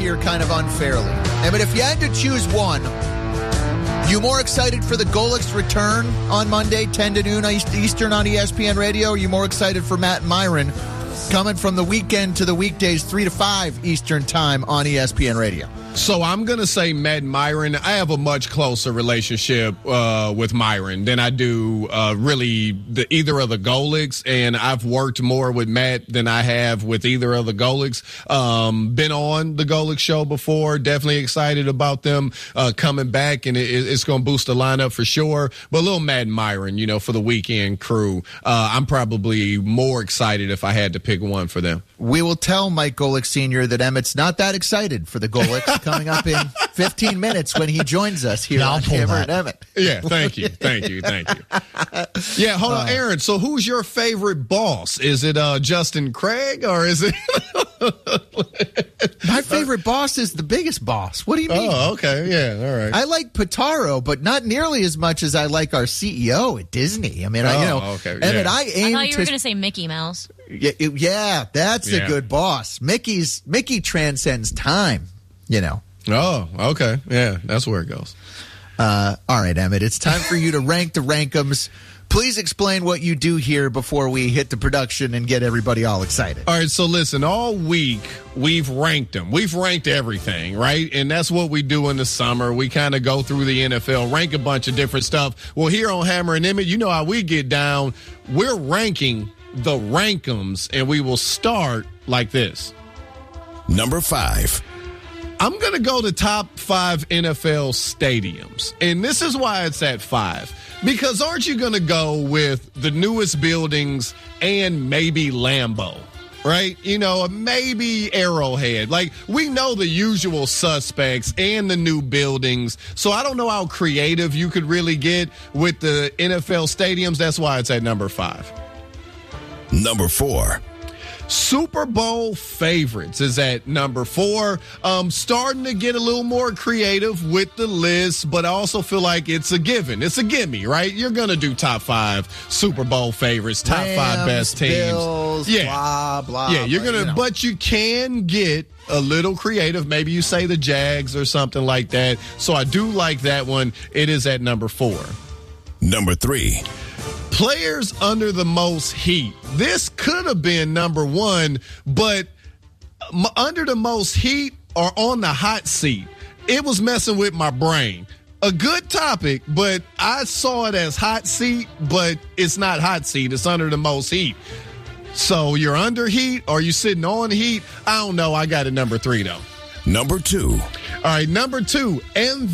here kind of unfairly. But if you had to choose one, you more excited for the Golick's return on Monday, 10 to noon Eastern on ESPN Radio? Or are you more excited for Matt Myron coming from the weekend to the weekdays 3 to 5 Eastern time on ESPN Radio? So I'm going to say Matt Myron. I have a much closer relationship with Myron than I do either of the Golicks, and I've worked more with Matt than I have with either of the Golicks. Been on the Golick show before. Definitely excited about them coming back, and it's going to boost the lineup for sure. But little Matt Myron, for the weekend crew, I'm probably more excited if I had to pick one for them. We will tell Mike Golick Sr. that Emmett's not that excited for the Golicks coming up in 15 minutes when he joins us here on Hammer and Emmett. Yeah, thank you. Yeah, hold on, Aaron. So who's your favorite boss? Is it Justin Craig or is it? My favorite boss is the biggest boss. What do you mean? Oh, okay. Yeah, all right. I like Pitaro, but not nearly as much as I like our CEO at Disney. I mean, okay. Emmett, Yeah. I thought you were going to say Mickey Mouse. Yeah, that's a good boss. Mickey transcends time, Oh, okay. Yeah, that's where it goes. All right, Emmett, it's time for you to rank the Rankums. Please explain what you do here before we hit the production and get everybody all excited. All right, so listen, all week we've ranked them. We've ranked everything, right? And that's what we do in the summer. We kind of go through the NFL, rank a bunch of different stuff. Well, here on Hammer and Emmett, you know how we get down. We're ranking the Rankums, and we will start like this. Number 5. I'm going to go to top 5 NFL stadiums. And this is why it's at 5. Because aren't you going to go with the newest buildings and maybe Lambeau, right? Maybe Arrowhead. Like, we know the usual suspects and the new buildings. So I don't know how creative you could really get with the NFL stadiums. That's why it's at number 5. Number 4. Super Bowl favorites is at number 4. Starting to get a little more creative with the list, but I also feel like it's a given. It's a gimme, right? You're going to do top 5 Super Bowl favorites, top Rams, 5 best teams. Bills, blah, blah. Yeah, you're going to, but you can get a little creative. Maybe you say the Jags or something like that. So I do like that one. It is at number 4. Number 3. Players under the most heat. This could have been number 1, but under the most heat or on the hot seat, it was messing with my brain. A good topic, but I saw it as hot seat, but it's not hot seat. It's under the most heat. So you're under heat or you sitting on heat? I don't know. I got it number 3, though. Number 2. All right, number 2,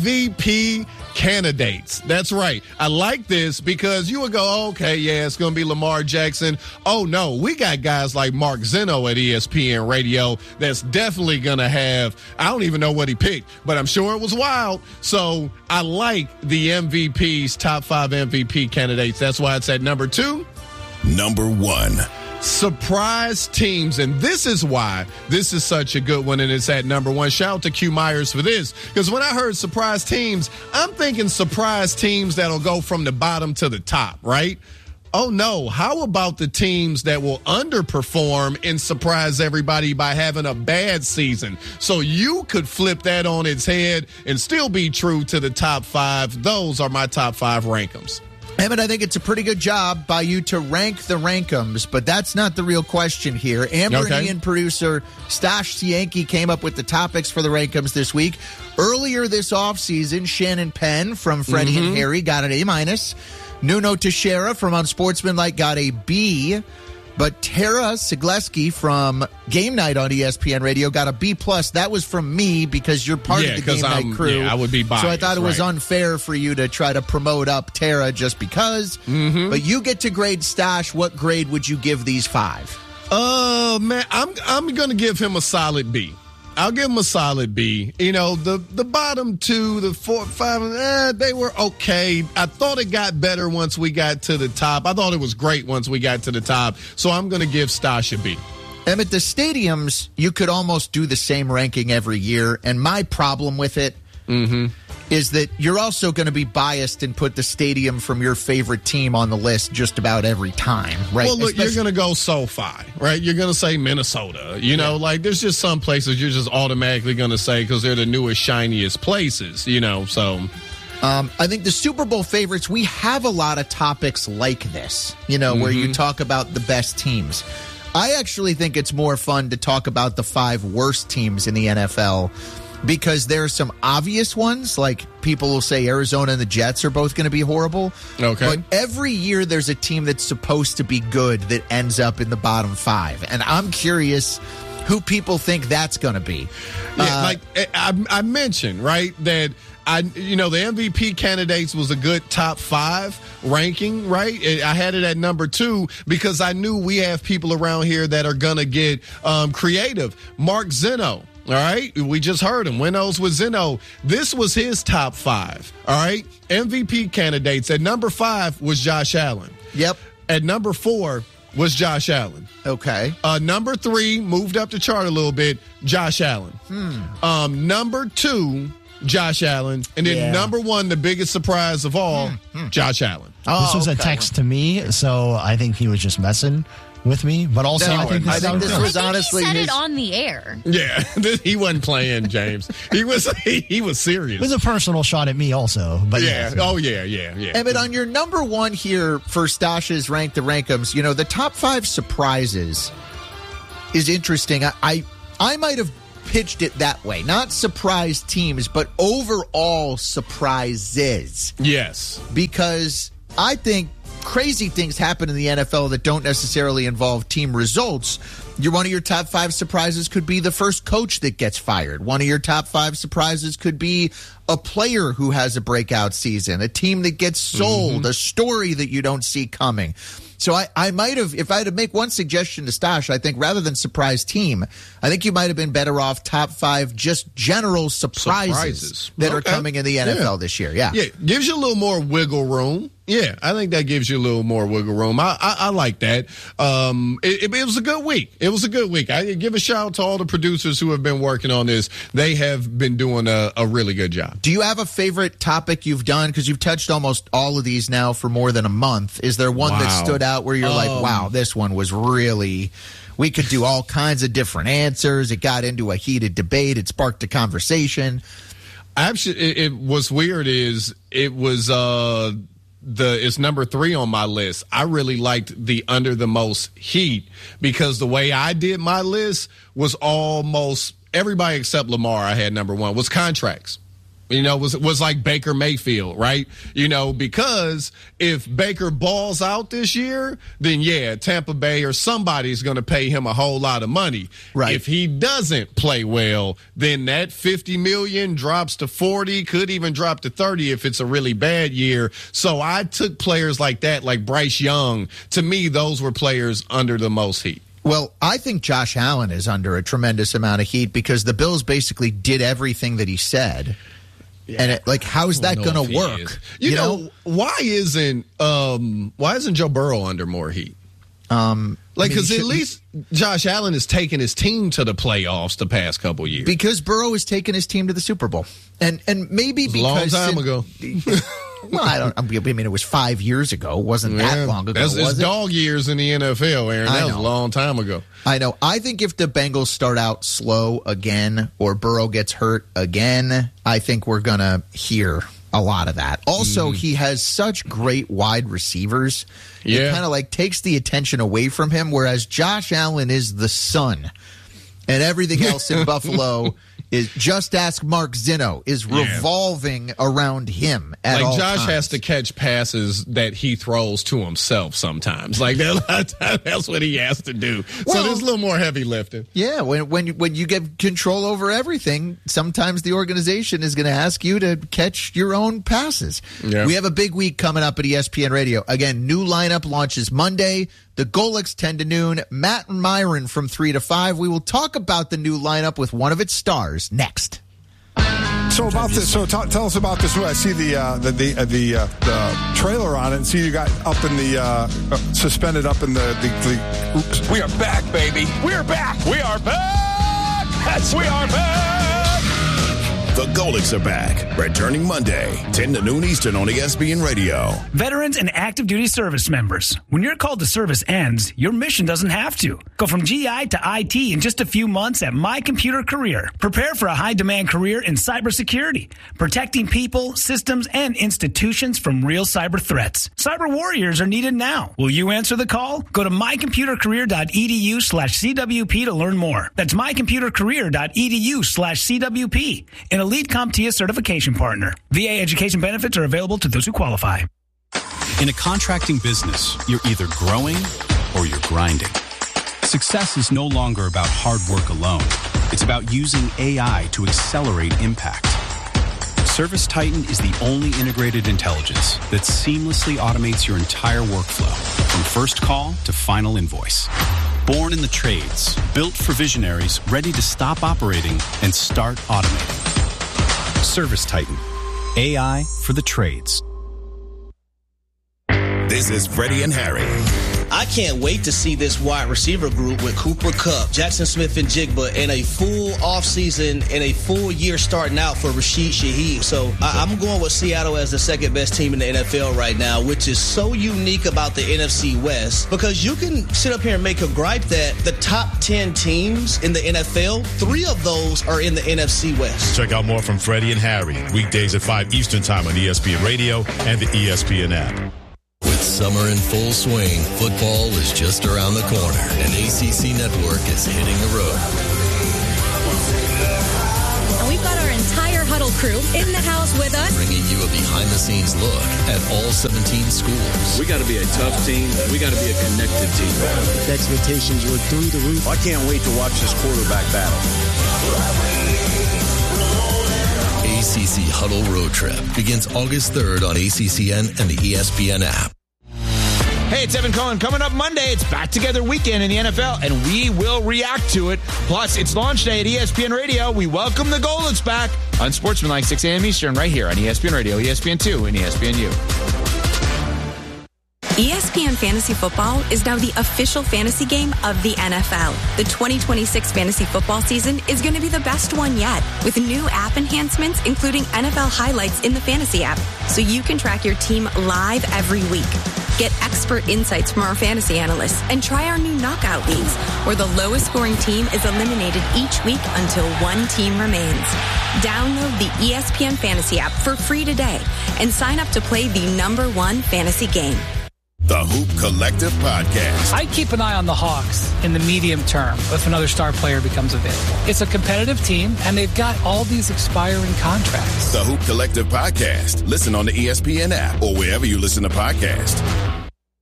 MVP candidates. That's right. I like this because you would go, okay, yeah, it's going to be Lamar Jackson. Oh, no, we got guys like Mark Zeno at ESPN Radio that's definitely going to have, I don't even know what he picked, but I'm sure it was wild. So I like the MVPs, top 5 MVP candidates. That's why it's at number 2. Number 1. Surprise teams, and this is why this is such a good one, and it's at number 1. Shout out to Q Myers for this, because when I heard surprise teams, I'm thinking surprise teams that'll go from the bottom to the top, right? Oh, no. How about the teams that will underperform and surprise everybody by having a bad season? So you could flip that on its head and still be true to the top 5. Those are my top 5 Rankums. Emmett, I think it's a pretty good job by you to rank the Rankums, but that's not the real question here. Amber and Ian producer Stash Yankee came up with the topics for the Rankums this week. Earlier this offseason, Shannon Penn from Freddie and Harry got an A-. Nuno Teixeira from Unsportsmanlike got a B. But Tara Sigleski from Game Night on ESPN Radio got a B+. That was from me because you're part of the Game Night crew. Yeah, I would be biased. So I thought it was unfair for you to try to promote up Tara just because. But you get to grade Stash. What grade would you give these 5? Man, I'm going to give him a solid B. I'll give him a solid B. The bottom 2, the 4, 5, they were okay. I thought it got better once we got to the top. I thought it was great once we got to the top. So I'm going to give Stash a B. Emmett, the stadiums, you could almost do the same ranking every year. And my problem with it is that you're also going to be biased and put the stadium from your favorite team on the list just about every time, right? Well, look, you're going to go SoFi, right? You're going to say Minnesota. You know, like there's just some places you're just automatically going to say because they're the newest, shiniest places, you know, so... I think the Super Bowl favorites, we have a lot of topics like this, you know, where you talk about the best teams. I actually think it's more fun to talk about the 5 worst teams in the NFL because there are some obvious ones, like people will say Arizona and the Jets are both going to be horrible. Okay. But every year there's a team that's supposed to be good that ends up in the bottom 5. And I'm curious who people think that's going to be. Yeah, like I mentioned, right, that the MVP candidates was a good top 5 ranking, right? I had it at number 2 because I knew we have people around here that are going to get creative. Mark Zeno, all right? We just heard him. Winnows with Zeno. This was his top 5, all right? MVP candidates. At number 5 was Josh Allen. Yep. At number 4 was Josh Allen. Okay. Number 3, moved up the chart a little bit, Josh Allen. Number 2, Josh Allen. And then number 1, the biggest surprise of all, Josh Allen. This was a text to me, so I think he was just messing with me. But also, I think this was honestly he said it on the air. Yeah, he wasn't playing, James. He was serious. It was a personal shot at me also. But yeah. Oh, yeah. Emmett, on your number 1 here for Stash's Rank the Rankums, you know, the top 5 surprises is interesting. I might have pitched it that way. Not surprise teams, but overall surprises. Yes. Because I think crazy things happen in the NFL that don't necessarily involve team results. One of your top 5 surprises could be the first coach that gets fired. One of your top 5 surprises could be a player who has a breakout season, a team that gets sold, a story that you don't see coming. So I might have, if I had to make one suggestion to Stash, I think rather than surprise team, I think you might have been better off top 5 just general surprises that are coming in the NFL this year. Yeah. Gives you a little more wiggle room. Yeah, I think that gives you a little more wiggle room. I like that. It was a good week. It was a good week. I give a shout out to all the producers who have been working on this. They have been doing a really good job. Do you have a favorite topic you've done? Because you've touched almost all of these now for more than a month. Is there one that stood out where you're like, wow, this one was really... We could do all kinds of different answers. It got into a heated debate. It sparked a conversation. Actually, it was weird is it was... it's number 3 on my list. I really liked the under the most heat because the way I did my list was almost everybody except Lamar I had number 1 was contracts. You know, was like Baker Mayfield, right? You know, because if Baker balls out this year, then Tampa Bay or somebody's going to pay him a whole lot of money. Right. If he doesn't play well, then that $50 million drops to 40, could even drop to 30 if it's a really bad year. So I took players like that, like Bryce Young. To me, those were players under the most heat. Well, I think Josh Allen is under a tremendous amount of heat because the Bills basically did everything that he said. Yeah. And how's that going to work? You know, why isn't Joe Burrow under more heat? Because at least Josh Allen has taken his team to the playoffs the past couple years. Because Burrow has taken his team to the Super Bowl, and maybe because a long time ago. Well, I mean, it was 5 years ago. It wasn't that long ago. It's dog years in the NFL, Aaron. That was a long time ago. I know. I think if the Bengals start out slow again or Burrow gets hurt again, I think we're going to hear a lot of that. Also, he has such great wide receivers. It kind of takes the attention away from him, whereas Josh Allen is the sun. And everything else in Buffalo is, just ask Mark Zeno, is revolving around him at all Josh times. has to catch passes that he throws to himself sometimes. That's what he has to do. Well, so there's a little more heavy lifting. Yeah, when you get control over everything, sometimes the organization is going to ask you to catch your own passes. Yeah. We have a big week coming up at ESPN Radio. Again, new lineup launches Monday. The Golics 10 to noon. Matt and Myron from 3 to 5. We will talk about the new lineup with one of its stars next. So about this. So tell us about this. I see the trailer on it, and see you got up in the suspended up in the. We are back, baby. We are back. We are back. Yes, we are back. The Golics are back, returning Monday, 10 to noon Eastern on ESPN Radio. Veterans and active duty service members, when your call to service ends, your mission doesn't have to. Go from GI to IT in just a few months at My Computer Career. Prepare for a high-demand career in cybersecurity, protecting people, systems, and institutions from real cyber threats. Cyber warriors are needed now. Will you answer the call? Go to mycomputercareer.edu/CWP to learn more. That's mycomputercareer.edu/CWP. An Elite CompTIA certification partner. VA education benefits are available to those who qualify. In a contracting business, you're either growing or you're grinding. Success is no longer about hard work alone. It's about using AI to accelerate impact. ServiceTitan is the only integrated intelligence that seamlessly automates your entire workflow, from first call to final invoice. Born in the trades, built for visionaries ready to stop operating and start automating. ServiceTitan, AI for the trades. This is Freddie and Harry. I can't wait to see this wide receiver group with Cooper Kupp, Jackson Smith-Njigba in a full offseason and a full year starting out for Rashid Shaheed. So I'm going with Seattle as the second best team in the NFL right now, which is so unique about the NFC West, because you can sit up here and make a gripe that the top 10 teams in the NFL, 3 of those are in the NFC West. Check out more from Freddie and Harry, weekdays at 5 Eastern Time on ESPN Radio and the ESPN app. With summer in full swing, football is just around the corner, and ACC Network is hitting the road. And we've got our entire Huddle crew in the house with us, bringing you a behind-the-scenes look at all 17 schools. We got to be a tough team. We got to be a connected team. The expectations were through the roof. I can't wait to watch this quarterback battle. ACC Huddle Road Trip begins August 3rd on ACCN and the ESPN app. Hey, it's Evan Cohen. Coming up Monday, it's Back Together Weekend in the NFL, and we will react to it. Plus, it's launch day at ESPN Radio. We welcome the Golics back on Sportsmanlike, 6 a.m. Eastern, right here on ESPN Radio, ESPN2, and ESPNU. ESPN Fantasy Football is now the official fantasy game of the NFL. The 2026 fantasy football season is going to be the best one yet, with new app enhancements, including NFL highlights in the fantasy app, so you can track your team live every week. Get expert insights from our fantasy analysts and try our new knockout leagues, where the lowest scoring team is eliminated each week until one team remains. Download the ESPN Fantasy app for free today and sign up to play the #1 fantasy game. The Hoop Collective Podcast. I keep an eye on the Hawks in the medium term if another star player becomes available. It's a competitive team, and they've got all these expiring contracts. The Hoop Collective Podcast. Listen on the ESPN app or wherever you listen to podcasts.